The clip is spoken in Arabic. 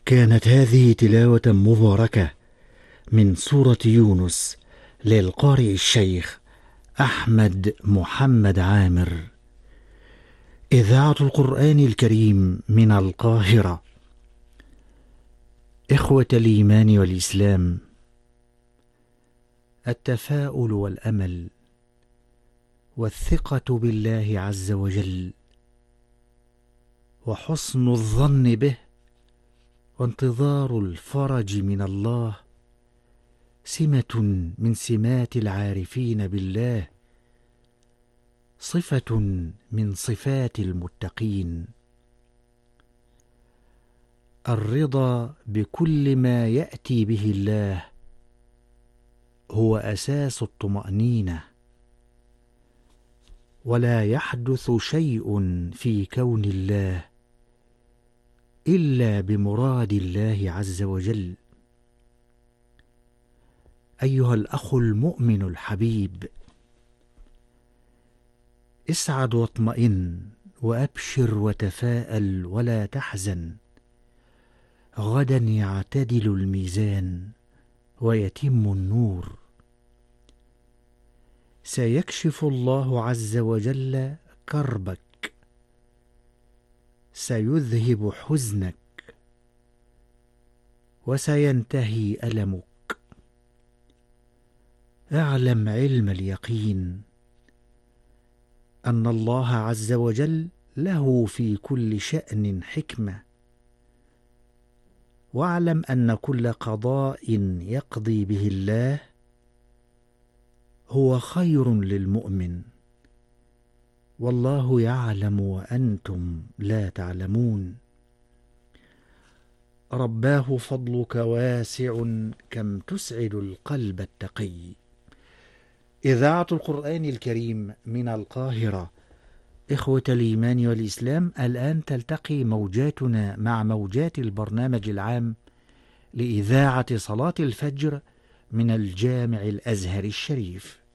كانت هذه تلاوة مباركة من سورة يونس للقارئ الشيخ أحمد محمد عامر. إذاعة القرآن الكريم من القاهرة. إخوة الإيمان والإسلام، التفاؤل والأمل والثقة بالله عز وجل وحسن الظن به وانتظار الفرج من الله سمة من سمات العارفين بالله، صفة من صفات المتقين. الرضا بكل ما يأتي به الله هو أساس الطمأنينة، ولا يحدث شيء في كون الله إلا بمراد الله عز وجل. أيها الأخ المؤمن الحبيب، اسعد واطمئن وأبشر وتفاءل ولا تحزن، غدا يعتدل الميزان ويتم النور. سيكشف الله عز وجل كربك، سيذهب حزنك، وسينتهي ألمك. اعلم علم اليقين أن الله عز وجل له في كل شأن حكمة، واعلم أن كل قضاء يقضي به الله هو خير للمؤمن، والله يعلم وأنتم لا تعلمون. رباه فضلك واسع كم تسعد القلب التقي. إذاعة القرآن الكريم من القاهرة. إخوة الإيمان والإسلام، الآن تلتقي موجاتنا مع موجات البرنامج العام لإذاعة صلاة الفجر من الجامع الأزهري الشريف.